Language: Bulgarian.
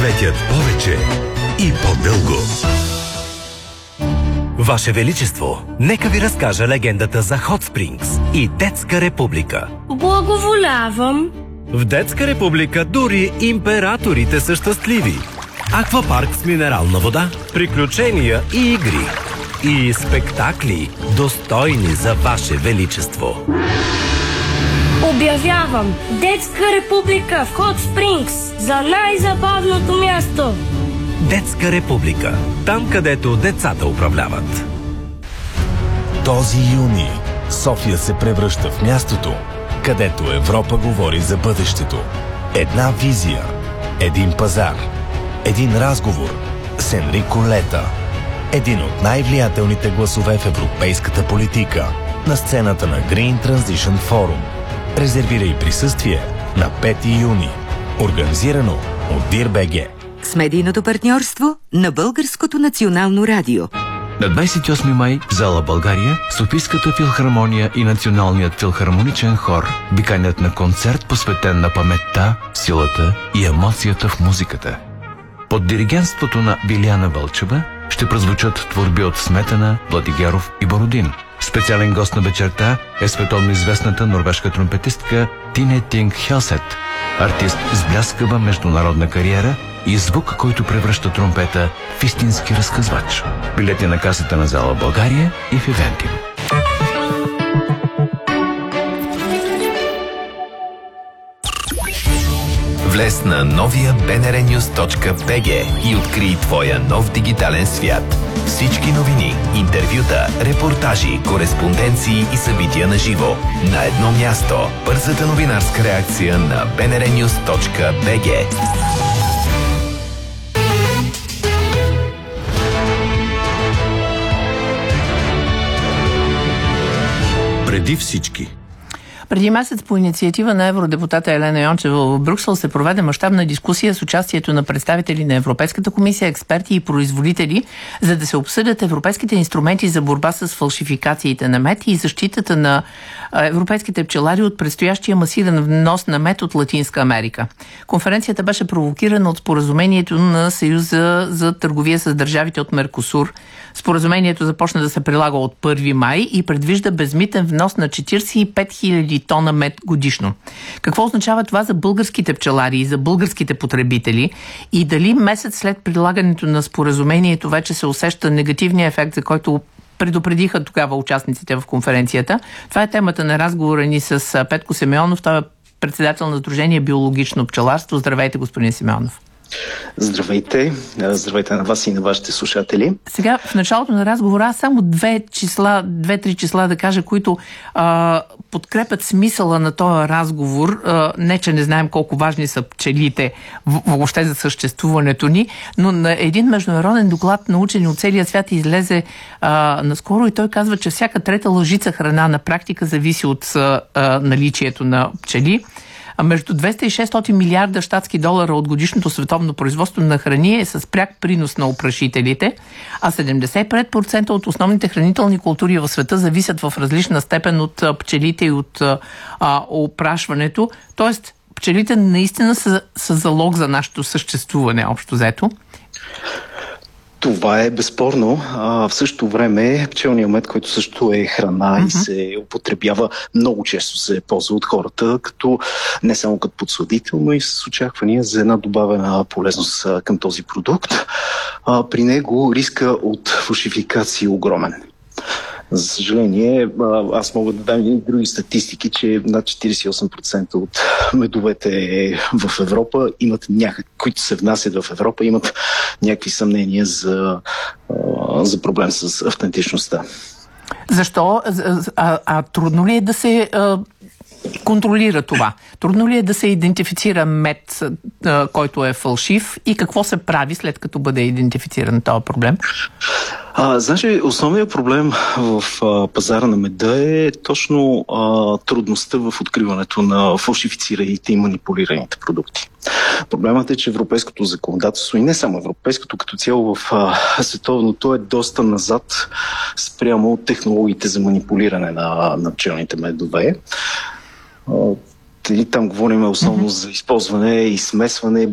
Ветят повече и по-дълго. Ваше Величество, нека ви разкажа легендата за Hot Springs и Детска република. Благоволявам. В Детска република дори императорите са щастливи. Аквапарк с минерална вода, приключения и игри. И спектакли, достойни за Ваше Величество. Обявявам Детска република в Hot Springs за най-забавното място. Детска република. Там, където децата управляват. Този юни София се превръща в мястото, където Европа говори за бъдещето. Една визия, един пазар, един разговор с Енрико Лета. Един от най-влиятелните гласове в европейската политика на сцената на Green Transition Forum. Резервирай присъствие на 5 юни. Организирано от DIR.BG. С медийното партньорство на Българското национално радио. На 28 май в зала България Софийската филхармония и Националният филхармоничен хор ви канят на концерт, посветен на паметта, силата и емоцията в музиката. Под диригентството на Вилияна Вълчева ще прозвучат творби от Сметана, Владигеров и Бородин. Специален гост на вечерта е световно известната норвежка тромпетистка Тине Тинг Хелсет, артист с бляскава международна кариера и звук, който превръща тромпета в истински разказвач. Билети на касата на зала България и в Ивентим. Влез на новия bnrnews.bg и открий твоя нов дигитален свят. Всички новини, интервюта, репортажи, кореспонденции и събития на живо. На едно място. Бързата новинарска реакция на bnrnews.bg. Преди всички. Преди месец по инициатива на евродепутата Елена Йончева в Брюксел се проведе мащабна дискусия с участието на представители на Европейската комисия, експерти и производители, за да се обсъдят европейските инструменти за борба с фалшификациите на мед и защитата на европейските пчелари от предстоящия масивен внос на мед от Латинска Америка. Конференцията беше провокирана от споразумението на Съюза за търговия с държавите от Меркосур. Споразумението започна да се прилага от 1 май и предвижда безмитен внос на 45 000 тона мед годишно. Какво означава това за българските пчелари и за българските потребители? И дали месец след прилагането на споразумението вече се усеща негативния ефект, за който предупредиха тогава участниците в конференцията? Това е темата на разговора ни с Петко Симеонов. Той е председател на Сдружение Биологично пчеларство. Здравейте, господин Симеонов. Здравейте. Здравейте на вас и на вашите слушатели. Сега, в началото на разговора, аз само две-три числа да кажа, които подкрепят смисъла на този разговор. Не, че не знаем колко важни са пчелите въобще за съществуването ни, но на един международен доклад на учени от целия свят излезе наскоро и той казва, че всяка трета лъжица храна на практика зависи от наличието на пчели. Между 200 и 600 милиарда щатски долара от годишното световно производство на храни е с пряк принос на опрашителите, а 75% от основните хранителни култури в света зависят в различна степен от пчелите и от опрашването. Тоест, пчелите наистина са залог за нашето съществуване, общо взето. Това е безспорно. В същото време пчелният мед, който също е храна и се употребява, много често се ползва от хората, като не само като подсладител, но и с очаквания за една добавена полезност към този продукт. При него риска от фалшификация е огромен. За съжаление, аз мога да дам и други статистики, че над 48% от медовете в Европа имат които се внасят в Европа, имат някакви съмнения за проблем с автентичността. Защо? Трудно ли е да се контролира това? Трудно ли е да се идентифицира мед, който е фалшив, и какво се прави след като бъде идентифициран този проблем? Значи, основният проблем в пазара на меда е точно трудността в откриването на фалшифицираните и манипулираните продукти. Проблемът е, че европейското законодателство, и не само европейското, като цяло в световното, е доста назад спрямо технологиите за манипулиране на пчелните медове. И там говорим основно за използване и смесване,